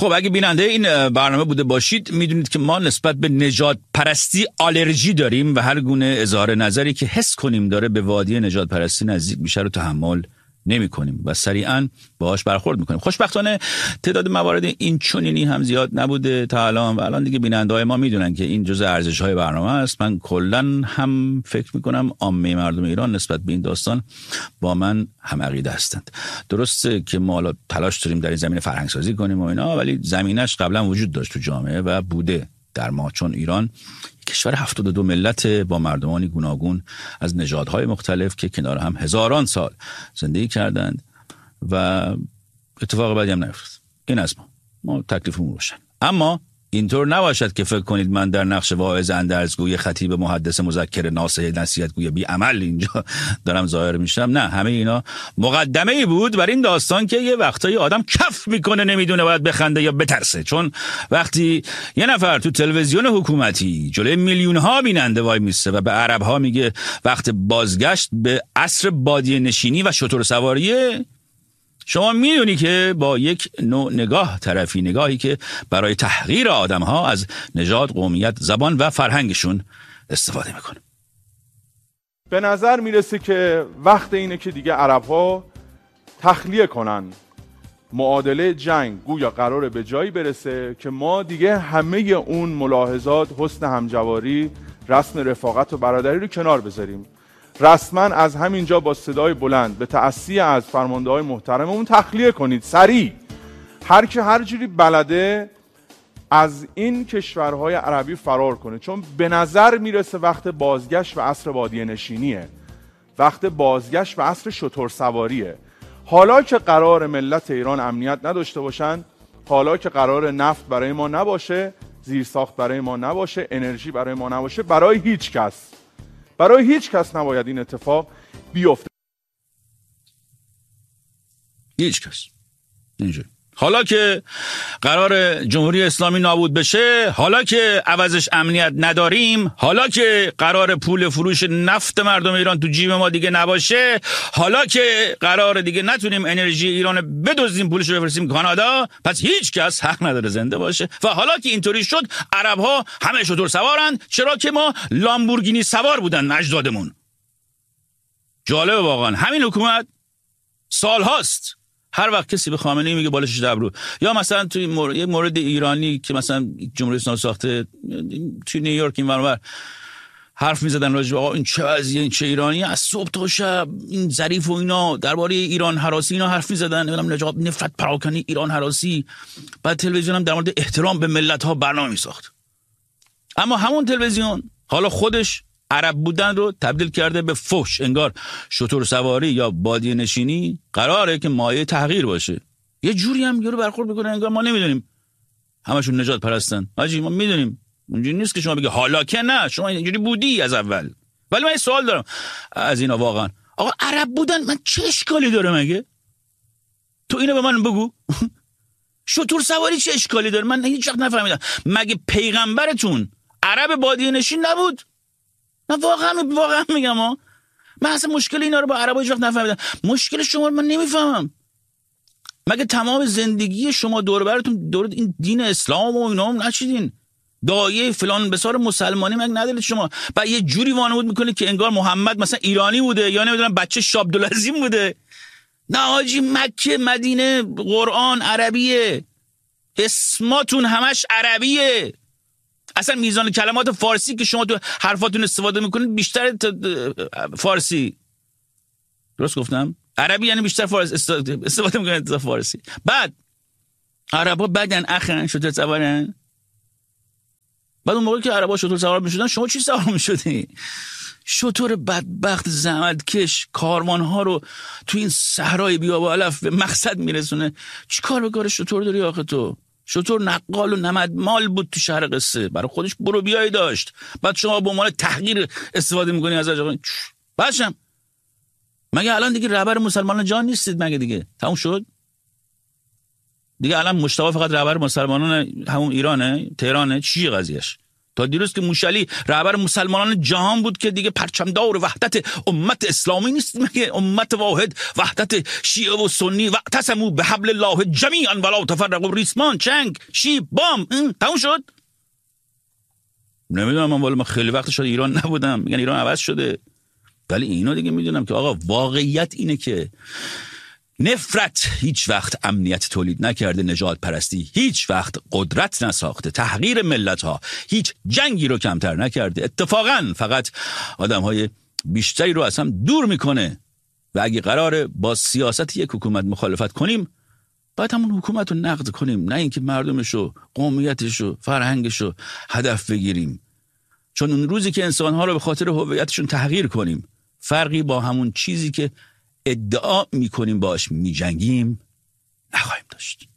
خب اگه بیننده این برنامه بوده باشید میدونید که ما نسبت به نژاد پرستی آلرژی داریم و هر گونه اظهار نظری که حس کنیم داره به وادی نژاد پرستی نزدیک میشه رو تحمل نمی کنیم و سریعا باهاش برخورد میکنیم. خوشبختانه تعداد موارد این چنینی هم زیاد نبوده تا الان و الان دیگه بیننده‌های ما میدونن که این جزء ارزش‌های برنامه است. من کلا هم فکر میکنم عامه مردم ایران نسبت به این داستان با من هم عقیده هستند. درسته که ما حالا تلاش داریم در این زمینه فرهنگ سازی کنیم و اینا، ولی زمینش قبلا وجود داشت تو جامعه و بوده در ما، چون ایران کشور 72 ملت با مردمانی گوناگون از نژادهای مختلف که کنار هم هزاران سال زندگی کردند و اتفاق بدی هم نیفتاد. این از ما تکلیفمون روشن. اما اینطور نباشد که فکر کنید من در نقش واعظ اندرزگوی خطیب محدث مذکر ناصح نصیحتگوی بی عمل اینجا دارم ظاهر میشم. نه، همه اینا مقدمه ای بود بر این داستان که یه وقتایی آدم کف میکنه نمیدونه باید بخنده یا بترسه، چون وقتی یه نفر تو تلویزیون حکومتی جلوی میلیون ها بیننده وای میسته و به عرب ها میگه وقت بازگشت به عصر بادیه نشینی و شتر سواریه، شما میدونی که با یک نوع نگاه طرفی، نگاهی که برای تحقیر آدم‌ها از نژاد، قومیت، زبان و فرهنگشون استفاده میکنه. به نظر میرسه که وقت اینه که دیگه عرب‌ها تخلیه کنن معادله جنگ، گویا قراره به جایی برسه که ما دیگه همه اون ملاحظات، حسن همجواری، رسم رفاقت و برادری رو کنار بذاریم. رسما از همینجا با صدای بلند به تأسی از فرمانده‌های محترممون تخلیه کنید سریع. هر که هر جوری بلده از این کشورهای عربی فرار کنه، چون به نظر میرسه وقت بازگشت به عصر بادیه نشینیه، وقت بازگشت به عصر شتر سواریه. حالا که قرار ملت ایران امنیت نداشته باشن، حالا که قرار نفت برای ما نباشه، زیرساخت برای ما نباشه، انرژی برای ما نباشه، برای هیچ کس نباید این اتفاق بیفته. هیچ کس. اینجوری. حالا که قرار جمهوری اسلامی نابود بشه، حالا که عوضش امنیت نداریم، حالا که قرار پول فروش نفت مردم ایران تو جیب ما دیگه نباشه، حالا که قرار دیگه نتونیم انرژی ایران بدزدیم پولش رو بفرستیم کانادا، پس هیچ کس حق نداره زنده باشه. و حالا که اینطوری شد، عرب ها همه شتر سوارند، چرا که ما لامبورگینی سوار بودن اجدادمون. جالب واقعا. همین حکومت سال هاست هر وقت کسی به خامنه‌ای میگه بالش دبرو، یا مثلا توی یه مورد ایرانی که مثلا جمهوری اسلامی ساخته توی نیویورک این ورانور حرف میزدن راجع به آقا این چه وضعیه، این چه ایرانی، از صبح تا شب این ظریف و اینا درباره ایران هراسی اینا حرف میزدن، نمیدونم نجات نفرت پراکنی ایران هراسی. بعد تلویزیون هم در مورد احترام به ملت ها برنامه میساخت. اما همون تلویزیون حالا خودش عرب بودن رو تبدیل کرده به فحش. انگار شتر سواری یا بادیه نشینی قراره که مایه تغییر باشه. یه جوری هم یارو برخورد میکنه انگار ما نمیدونیم همشون نجات پرستن. حاجی ما میدونیم. اونجوری نیست که شما بگی حالا که نه، شما اینجوری بودی از اول. ولی من یه سوال دارم از اینا واقعا. آقا عرب بودن من چه اشکالی داره مگه؟ تو اینو به من بگو. شتر سواری چه اشکالی داره؟ من هیچ وقت نفهمیدم. مگه پیغمبرتون عرب بادیه نشین نبود؟ من واقعا میگم من اصلا مشکل اینا رو با عربا هیچ وقت نفهمیدم. مشکل شما رو من نمیفهمم. مگه تمام زندگی شما دور براتون دور این دین اسلام و اینا هم نچیدین؟ دایه فلان بسار مسلمانی مگه ندارید شما؟ بعد یه جوری وانمود میکنید که انگار محمد مثلا ایرانی بوده یا نمیدونم بچه شاه عبدالعظیم بوده. نه حاجی، مکه، مدینه، قرآن عربیه، اسماتون همش عربیه. اصلا میزان کلمات فارسی که شما تو حرفاتون استفاده میکنید بیشتر فارسی. درست گفتم؟ عربی یعنی بیشتر فارسی استفاده میکنید تا فارسی. بعد عربا بدن اخن شتر سوارن. بعد اون موقعی که عربا شتر سوار میشدن شما چی سوار میشدی؟ شتر بدبخت زحمتکش کاروانها رو تو این صحرای بیاب و علف به مقصد میرسونه. چی کار به کار شتر داری آخه تو؟ شتر نقال و نمدمال بود تو شهر قصه، برای خودش برو بیایی داشت. بعد شما به عنوان تحقیر استفاده میکنی ازش. باشم مگه الان دیگه رهبر مسلمانان جان نیستید مگه؟ دیگه تموم شد دیگه. الان مشتاق فقط رهبر مسلمانان همون ایرانه، تهرانه. چی قضیهش؟ تا دیروز که موشعلی رهبر مسلمانان جهان بود که دیگه پرچمدار وحدت امت اسلامی نیست مگه؟ امت واحد، وحدت شیعه و سنی، واعتصموا بحبل الله جمیعا ولا تفرقوا، ریسمان، چنگ، شیب، بام، تموم شد. نمیدونم، من خیلی وقت شده ایران نبودم، میگن ایران عوض شده، ولی اینو دیگه میدونم که آقا واقعیت اینه که نفرت هیچ وقت امنیت تولید نکرده، نژاد پرستی هیچ وقت قدرت نساخته، تحقیر ملت ها هیچ جنگی رو کمتر نکرده، اتفاقا فقط آدم های بیشتری رو از هم دور میکنه. و اگه قراره با سیاست یک حکومت مخالفت کنیم، باید همون حکومت رو نقد کنیم، نه اینکه مردمشو، قومیتشو، فرهنگشو هدف بگیریم. چون اون روزی که انسانها رو به خاطر هویتشون تحقیر کنیم، فرقی با همون چیزی که ادعا میکنیم باش میجنگیم نخواهیم داشت.